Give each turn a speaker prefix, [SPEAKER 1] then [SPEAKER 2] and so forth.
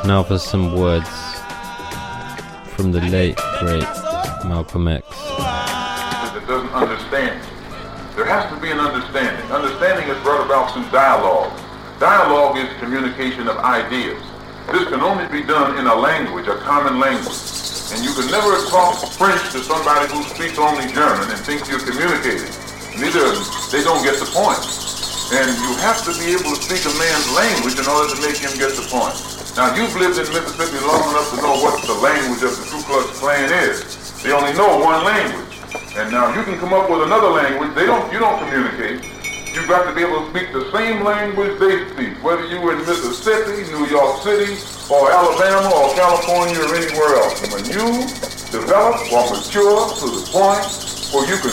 [SPEAKER 1] Now for some words from the late, great Malcolm X.
[SPEAKER 2] That doesn't understand. There has to be an understanding. Understanding is brought about through dialogue. Dialogue is communication of ideas. This can only be done in a language, a common language. And you can never talk French to somebody who speaks only German and thinks you're communicating. They don't get the point. And you have to be able to speak a man's language in order to make him get the point. Now, you've lived in Mississippi long enough to know what the language of the Ku Klux Klan is. They only know one language. And now you can come up with another language. You don't communicate. You've got to be able to speak the same language they speak, whether you were in Mississippi, New York City, or Alabama, or California, or anywhere else. And when you develop or mature to the point where you can